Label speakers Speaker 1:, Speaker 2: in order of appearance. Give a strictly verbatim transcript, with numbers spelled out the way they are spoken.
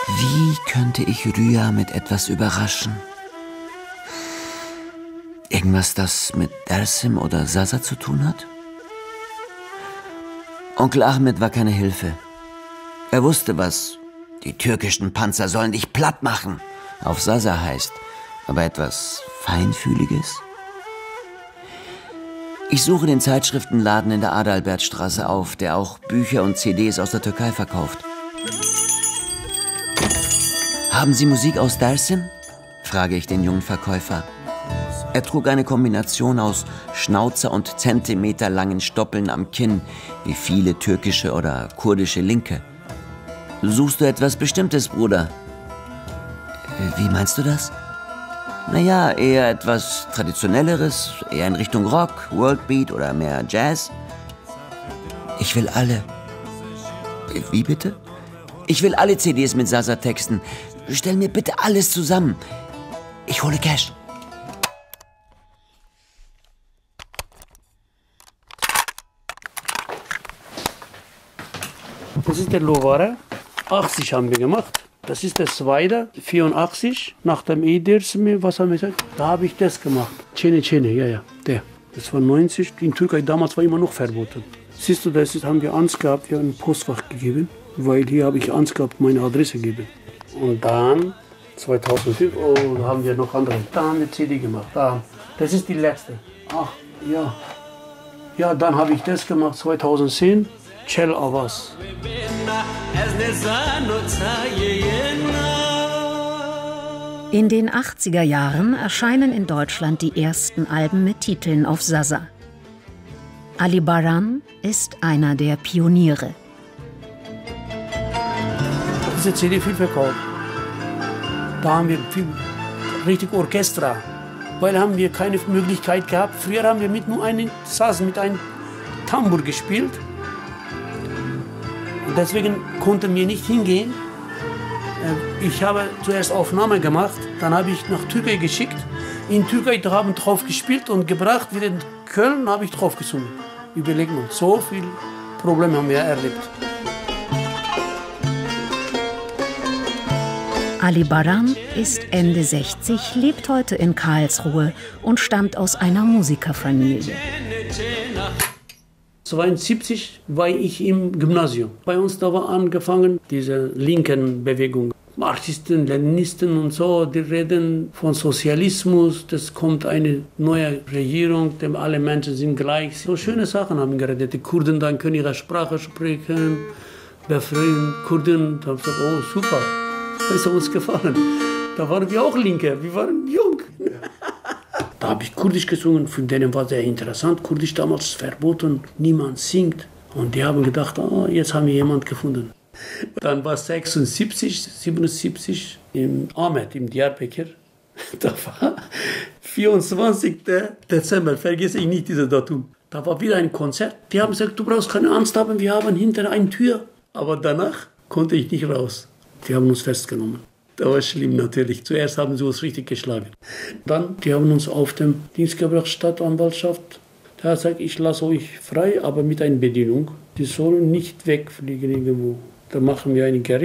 Speaker 1: Wie könnte ich Rüya mit etwas überraschen? Irgendwas, das mit Dersim oder Sasa zu tun hat? Onkel Ahmed war keine Hilfe. Er wusste, was die türkischen Panzer sollen dich platt machen auf Sasa heißt, aber etwas Feinfühliges? Ich suche den Zeitschriftenladen in der Adalbertstraße auf, der auch Bücher und C Ds aus der Türkei verkauft. Haben Sie Musik aus Dersim? Frage ich den jungen Verkäufer. Er trug eine Kombination aus Schnauzer und zentimeterlangen Stoppeln am Kinn, wie viele türkische oder kurdische Linke. Suchst du etwas Bestimmtes, Bruder? Wie meinst du das? Naja, eher etwas Traditionelleres, eher in Richtung Rock, Worldbeat oder mehr Jazz. Ich will alle. Wie bitte? Ich will alle C Ds mit Sasa-Texten. Stell mir bitte alles zusammen. Ich hole Cash.
Speaker 2: Das ist der Lovara. achtzig haben wir gemacht. Das ist der zweite, vierundachtzig. Nach dem Edersmi, was haben wir gesagt? Da habe ich das gemacht. Çene Çene, ja, ja, der. Das war neunzig. In Türkei damals war immer noch verboten. Siehst du, das ist, haben wir Angst gehabt, wir haben ein Postfach gegeben, weil hier habe ich Angst gehabt, meine Adresse gegeben. Und dann, zweitausendfünf, oh, da haben wir noch andere. Da haben wir C D gemacht. Da. Das ist die letzte. Ach, ja. Ja, dann habe ich das gemacht, zweitausendzehn. Cel Avaz.
Speaker 3: In den achtziger Jahren erscheinen in Deutschland die ersten Alben mit Titeln auf Sasa. Ali Baran ist einer der Pioniere.
Speaker 2: Diese C D viel verkauft. Da haben wir viel, richtig Orchester, weil haben wir keine Möglichkeit gehabt. Früher haben wir mit nur einem Saz, mit einem Tambur gespielt. Und deswegen konnten wir nicht hingehen. Ich habe zuerst Aufnahme gemacht, dann habe ich nach Türkei geschickt. In Türkei haben drauf gespielt und gebracht. Wieder in Köln habe ich drauf gesungen. Überlegen wir, so viele Probleme haben wir erlebt.
Speaker 3: Ali Baran ist Ende sechzig, lebt heute in Karlsruhe und stammt aus einer Musikerfamilie.
Speaker 2: zweiundsiebzig war ich im Gymnasium. Bei uns da war angefangen diese linken Bewegung. Marxisten, Leninisten und so, die reden von Sozialismus, das kommt eine neue Regierung, dem alle Menschen sind gleich. So schöne Sachen haben geredet. Die Kurden dann können ihre Sprache sprechen, befreien Kurden. Da haben gesagt, oh super, das hat uns gefallen. Da waren wir auch Linke, wir waren jung. Da habe ich Kurdisch gesungen, für denen war sehr interessant. Kurdisch damals verboten, niemand singt. Und die haben gedacht, oh, jetzt haben wir jemanden gefunden. Dann war sechsundsiebzig, siebenundsiebzig im Ahmed, im Diyarbakır. Da war vierundzwanzigster Dezember, vergesse ich nicht dieses Datum. Da war wieder ein Konzert. Die haben gesagt, du brauchst keine Angst haben, wir haben hinter eine Tür. Aber danach konnte ich nicht raus. Die haben uns festgenommen. Das war schlimm natürlich. Zuerst haben sie uns richtig geschlagen. Dann, die haben uns auf den Dienst gebracht, Stadtanwaltschaft. Da hat gesagt, ich lasse euch frei, aber mit einer Bedingung. Die sollen nicht wegfliegen irgendwo. Da machen wir ein Gericht.